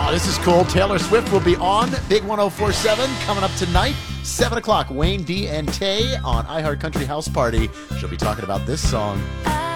Oh, this is cool. Taylor Swift will be on Big 104.7 coming up tonight, 7 o'clock. Wayne D. and Tay on iHeart Country House Party. She'll be talking about this song.